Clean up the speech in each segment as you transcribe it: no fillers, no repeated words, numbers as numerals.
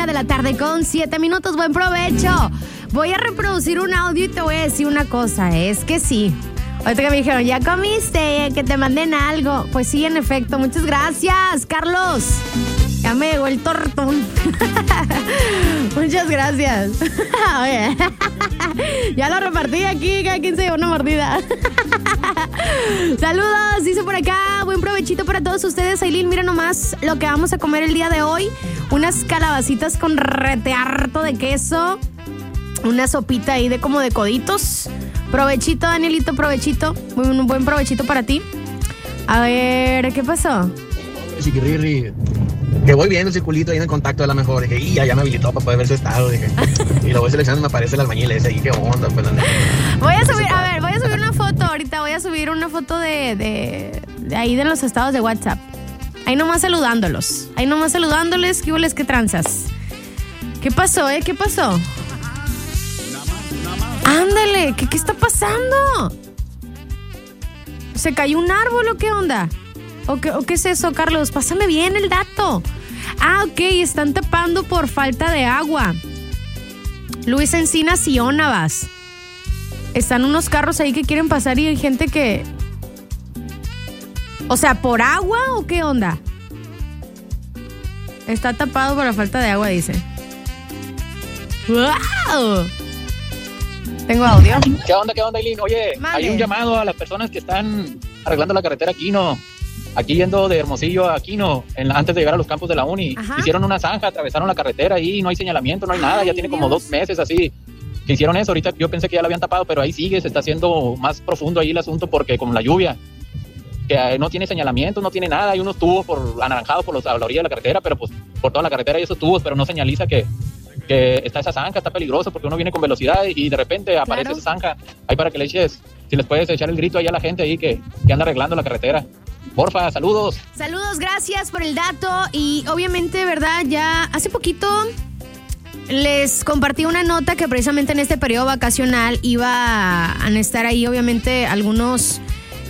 de la tarde con 7 minutos. Buen provecho. Voy a reproducir un audio y te voy a decir una cosa. Es que sí. Ahorita que me dijeron, ¿ya comiste? Que te manden algo. Pues sí, en efecto. Muchas gracias, Carlos. Ya me llegó el tortón. Muchas gracias. Oye, ya lo repartí aquí, cada quien se llevó una mordida. Saludos, dice por acá. Buen provechito para todos ustedes. Ailín, mira nomás lo que vamos a comer el día de hoy. Unas calabacitas con rete harto de queso. Una sopita ahí de como de coditos. Provechito, Danielito, provechito. Un buen provechito para ti. A ver, ¿qué pasó? Chiquirri, que voy viendo el circulito ahí en el contacto de la mejor. Dije, y ya me habilitó para poder ver su estado. Dije, y lo voy seleccionando y me aparece el albañil ese. Y qué onda, pues. Voy a subir una foto ahorita. Voy a subir una foto de ahí de los estados de WhatsApp. Ahí nomás saludándolos. ¿Qué hubo, qué tranzas? ¿Qué pasó, ¿Qué pasó? Ándale, ¿qué está pasando? ¿Se cayó un árbol o qué onda? ¿O qué es eso, Carlos? Pásame bien el dato. Ah, ok, están tapando por falta de agua. Luis Encinas y Ónavas. Están unos carros ahí que quieren pasar y hay gente que... O sea, ¿por agua o qué onda? Está tapado por la falta de agua, dice. ¡Wow! Tengo audio. ¿Qué onda, Ailín? Oye, Mande. Hay un llamado a las personas que están arreglando la carretera Quino. Aquí yendo de Hermosillo a Quino, antes de llegar a los campos de la uni. Ajá. Hicieron una zanja, atravesaron la carretera ahí, no hay señalamiento, no hay nada. Ya tiene como 2 meses así que hicieron eso. Ahorita yo pensé que ya la habían tapado, pero ahí sigue, se está haciendo más profundo ahí el asunto porque con la lluvia, que no tiene señalamiento, no tiene nada. Hay unos tubos anaranjados a la orilla de la carretera, pero pues por toda la carretera hay esos tubos, pero no señaliza que está esa zanja, está peligroso porque uno viene con velocidad y de repente aparece esa zanja. Ahí para que le eches, si les puedes echar el grito ahí a la gente ahí que anda arreglando la carretera. Porfa, saludos. Saludos, gracias por el dato. Y obviamente, ¿verdad? Ya hace poquito les compartí una nota que precisamente en este periodo vacacional iba a estar ahí, obviamente, algunos...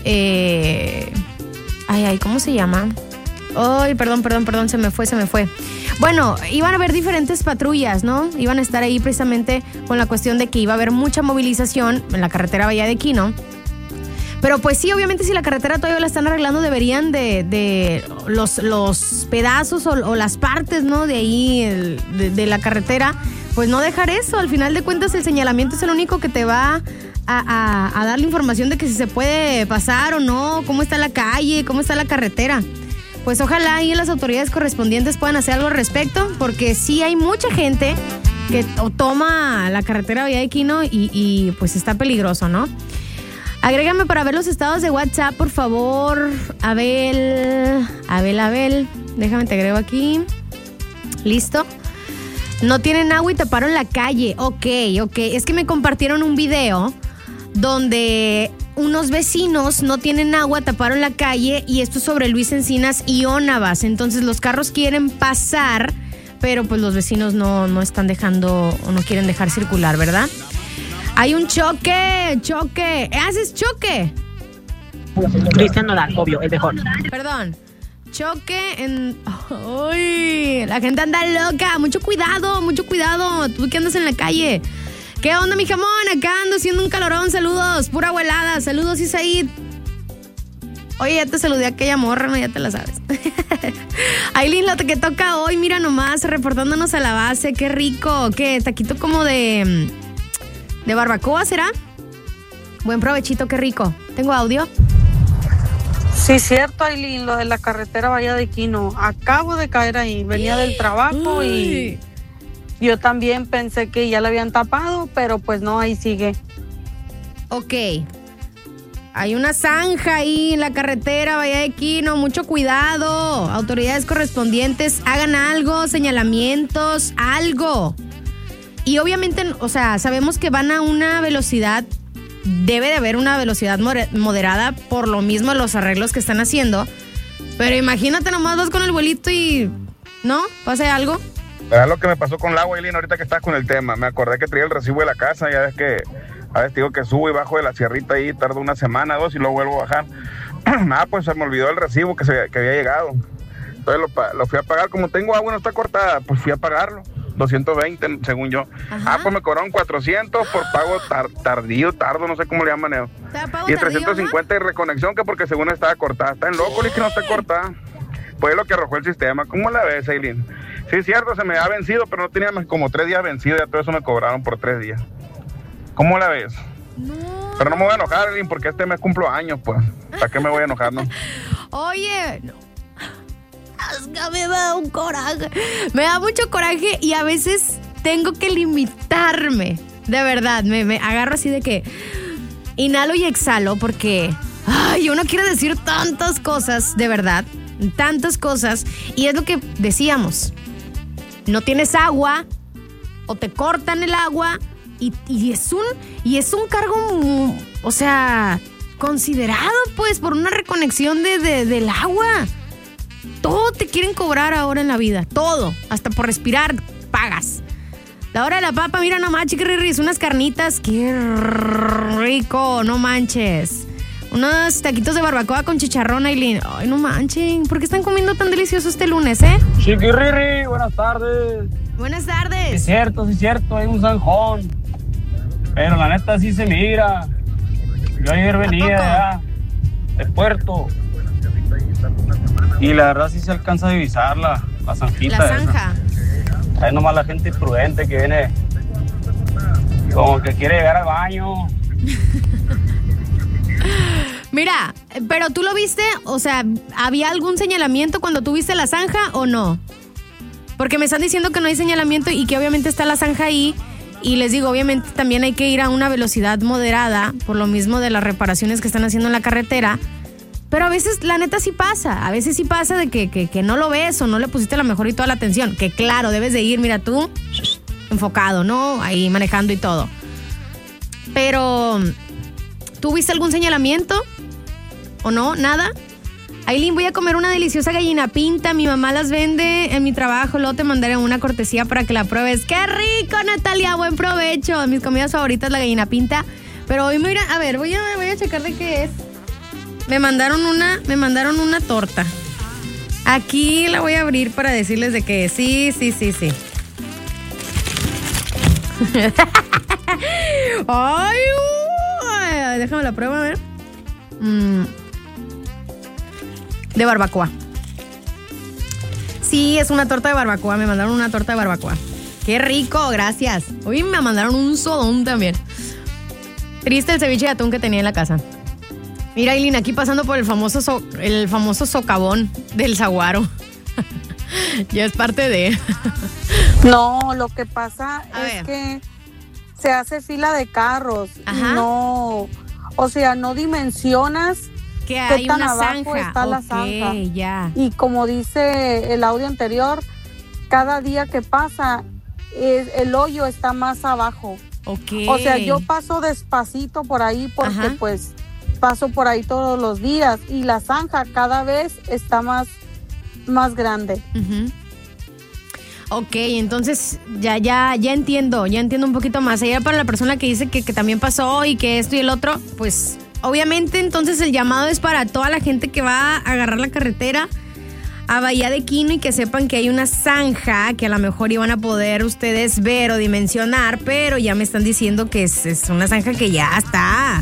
¿cómo se llama? Ay, perdón, se me fue. Bueno, iban a haber diferentes patrullas, ¿no? Iban a estar ahí precisamente con la cuestión de que iba a haber mucha movilización en la carretera Bahía de Quino. Pero pues sí, obviamente si la carretera todavía la están arreglando, deberían de los pedazos o las partes, ¿no? De ahí, de la carretera, pues no dejar eso. Al final de cuentas el señalamiento es el único que te va a dar la información de que si se puede pasar o no, cómo está la calle, cómo está la carretera. Pues ojalá ahí las autoridades correspondientes puedan hacer algo al respecto, porque sí hay mucha gente que toma la carretera Bahía de Quino y pues está peligroso, ¿no? Agrégame para ver los estados de WhatsApp, por favor. Abel. Déjame te agrego aquí. ¿Listo? No tienen agua y taparon la calle. Ok. Es que me compartieron un video donde unos vecinos no tienen agua, taparon la calle, y esto es sobre Luis Encinas y Ónavas. Entonces los carros quieren pasar, pero pues los vecinos no están dejando o no quieren dejar circular, ¿verdad? Hay un choque. ¿Haces choque? Cristian Nodal, obvio, el mejor. Perdón. Choque en... ¡Uy! La gente anda loca. Mucho cuidado. Tú que andas en la calle. ¿Qué onda, mi jamón? Acá ando haciendo un calorón. Saludos. Pura abuelada. Saludos, Isaid. Oye, ya te saludé a aquella morra, ¿no? Ya te la sabes. Ailín, lo que toca hoy, mira nomás, reportándonos a la base. Qué rico. ¿Qué? Taquito como de barbacoa, ¿será? Buen provechito, qué rico. ¿Tengo audio? Sí, cierto, Ailín, lo de la carretera Bahía de Quino. Acabo de caer ahí, venía del trabajo y yo también pensé que ya la habían tapado, pero pues no, ahí sigue. Ok. Hay una zanja ahí en la carretera Bahía de Quino, mucho cuidado. Autoridades correspondientes, hagan algo, señalamientos, algo. Y obviamente, o sea, sabemos que van a una velocidad, debe de haber una velocidad moderada por lo mismo los arreglos que están haciendo. Pero imagínate nomás vas con el vuelito y, ¿no? ¿Pase algo? ¿Verdad lo que me pasó con el agua, Ailín, ahorita que estás con el tema? Me acordé que traía el recibo de la casa, ya ves que a veces digo que subo y bajo de la sierrita ahí, tardo una semana, 2 y luego vuelvo a bajar. Pues se me olvidó el recibo que había llegado. Entonces lo fui a pagar, como tengo agua no está cortada, pues fui a pagarlo. 220 según yo. Ajá. Pues me cobraron 400 por pago tardo, no sé cómo le llaman ellos. Y 350 de reconexión, que porque según estaba cortada. Está en loco, que no está cortada. Pues es lo que arrojó el sistema. ¿Cómo la ves, Eileen? Sí, es cierto, se me ha vencido, pero no tenía más como 3 días vencido, ya todo eso me cobraron por 3 días. ¿Cómo la ves? No. Pero no me voy a enojar, Eileen, porque este mes cumplo años, pues. ¿Para qué me voy a enojar, no? Oye, no. Es que a mí me da un coraje. Me da mucho coraje y a veces tengo que limitarme. De verdad, me agarro así de que inhalo y exhalo porque uno quiere decir tantas cosas, de verdad. Tantas cosas. Y es lo que decíamos. No tienes agua o te cortan el agua y es un cargo, o sea, considerado pues por una reconexión del agua. Todo te quieren cobrar ahora en la vida, todo, hasta por respirar pagas. La hora de la papa, mira nomás, chiquirris, unas carnitas, qué rico, no manches. Unos taquitos de barbacoa con chicharrón, Aileen. Ay, no manchen, ¿por qué están comiendo tan delicioso este lunes, Chiquirri, buenas tardes. Buenas tardes. Sí es cierto, hay un zanjón. Pero la neta sí se mira. Yo ayer venía de Puerto. Y la verdad sí se alcanza a divisar la zanjita. La zanja. Esa. Hay nomás la gente imprudente que viene como que quiere llegar al baño. Mira, pero tú lo viste, o sea, ¿había algún señalamiento cuando tú viste la zanja o no? Porque me están diciendo que no hay señalamiento y que obviamente está la zanja ahí. Y les digo, obviamente también hay que ir a una velocidad moderada, por lo mismo de las reparaciones que están haciendo en la carretera. Pero a veces, la neta, sí pasa. A veces sí pasa de que no lo ves o no le pusiste la mejor y toda la atención. Que claro, debes de ir, mira tú, enfocado, ¿no? Ahí manejando y todo. Pero, ¿tú viste algún señalamiento? ¿O no? ¿Nada? Aileen, voy a comer una deliciosa gallina pinta. Mi mamá las vende en mi trabajo. Luego te mandaré una cortesía para que la pruebes. ¡Qué rico, Natalia! Buen provecho. Mis comidas favoritas, la gallina pinta. Pero hoy me voy a ver, voy a checar de qué es. Me mandaron una torta. Aquí la voy a abrir para decirles de qué es. Sí. Ay, déjame la prueba, a ver. De barbacoa. Sí, es una torta de barbacoa. Me mandaron una torta de barbacoa. ¡Qué rico! Gracias. Hoy me mandaron un sodón también. Triste el ceviche de atún que tenía en la casa. Mira, Aileen, aquí pasando por el famoso socavón del Saguaro. Ya es parte de... No, lo que pasa es que se hace fila de carros. Ajá. Y no, o sea, no dimensionas que hay qué tan una abajo zanja. está la zanja. Ya. Y como dice el audio anterior, cada día que pasa, el hoyo está más abajo. Okay. O sea, yo paso despacito por ahí porque pues paso por ahí todos los días y la zanja cada vez está más grande. Uh-huh. Ok, entonces ya entiendo un poquito más. Ayer para la persona que dice que también pasó y que esto y el otro, pues obviamente entonces el llamado es para toda la gente que va a agarrar la carretera a Bahía de Quino y que sepan que hay una zanja que a lo mejor iban a poder ustedes ver o dimensionar, pero ya me están diciendo que es una zanja que ya está.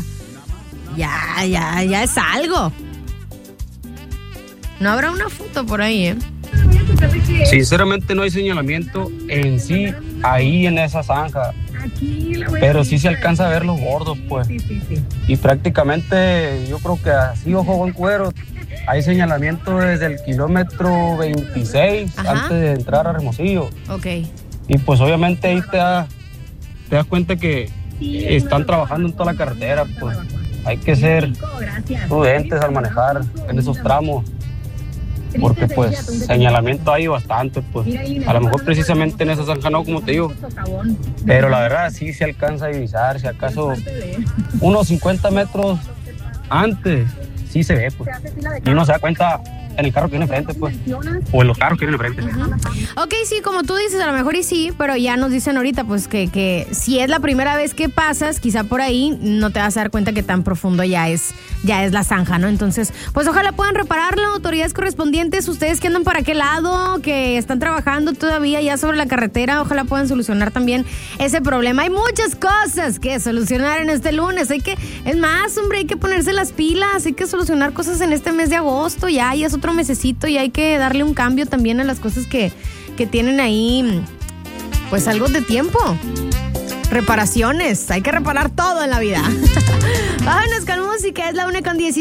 Ya es algo. No habrá una foto por ahí, Sinceramente no hay señalamiento en sí ahí en esa zanja, pero sí se alcanza a ver los bordos, pues. Y prácticamente yo creo que así, ojo buen cuero, hay señalamiento desde el kilómetro 26 antes de entrar a Hermosillo. Ok. Y pues obviamente ahí te das cuenta que están trabajando en toda la carretera, pues. Hay que ser prudentes al manejar en esos tramos, porque pues señalamiento hay bastante, pues. A lo mejor precisamente en esa zanja no, como te digo, pero la verdad sí se alcanza a divisar, si acaso unos 50 metros antes, sí se ve, pues. Y uno se da cuenta el carro que viene enfrente, pues. O en los carros que vienen enfrente. Ok, sí, como tú dices, a lo mejor y sí, pero ya nos dicen ahorita, pues, que si es la primera vez que pasas, quizá por ahí no te vas a dar cuenta que tan profundo ya es la zanja, ¿no? Entonces, pues ojalá puedan repararlo, autoridades correspondientes, ustedes que andan para aquel lado, que están trabajando todavía ya sobre la carretera, ojalá puedan solucionar también ese problema. Hay muchas cosas que solucionar en este lunes, es más, hombre, hay que ponerse las pilas, hay que solucionar cosas en este mes de agosto, ya es otro mesecito y hay que darle un cambio también a las cosas que tienen ahí, pues algo de tiempo. Reparaciones, hay que reparar todo en la vida. Vámonos con música, es la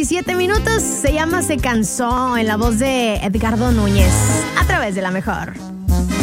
1:17, se llama Se Cansó, en la voz de Edgardo Núñez, a través de La Mejor.